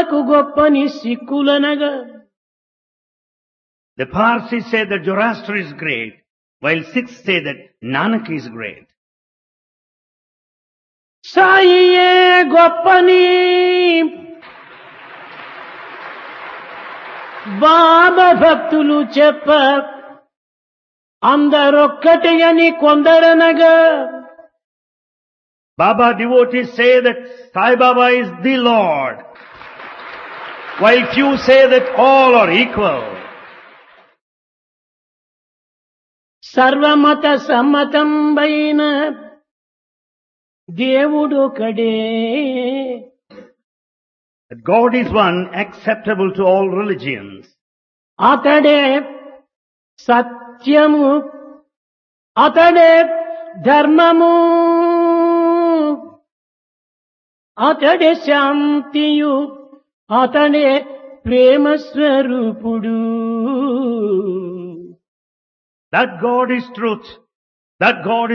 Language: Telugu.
నానకు గొప్పని సిక్కులనగా The Parsis say that Zoroaster is great, while Sikhs say that Nanak is great. సాయియే గొప్పని బాబా భక్తులు చెప్ప అందరొక్కటి అని కొందరనగా Baba devotees say that Sai Baba is the Lord, while few say that all are equal. సర్వమత సమ్మతంబైన దేవుడొకడే That God is one, acceptable to all religions. అతడే సత్యము అతడే ధర్మము అతడే శాంతియు అతడే ప్రేమ స్వరూపుడు That God is truth. That God